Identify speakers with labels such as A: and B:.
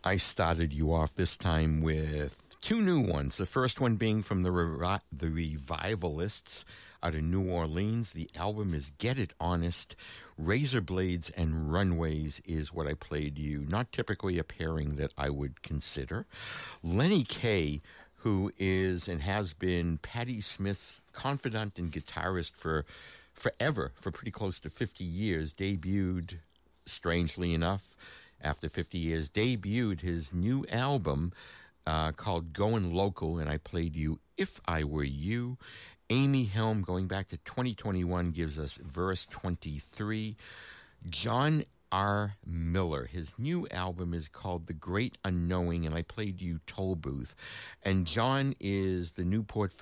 A: I started you off this time with two new ones. The first one being from the Revivalists out of New Orleans. The album is Get It Honest. Razor Blades and Runways is what I played you. Not typically a pairing that I would consider. Lenny Kaye, who is and has been Patti Smith's confidant and guitarist for forever, for pretty close to 50 years, debuted, strangely enough, after 50 years, debuted his new album called Going Local, and I played you If I Were You. Amy Helm, going back to 2021, gives us verse 23. John R. Miller, his new album is called The Great Unknowing, and I played you Toll Booth. And John is the Newport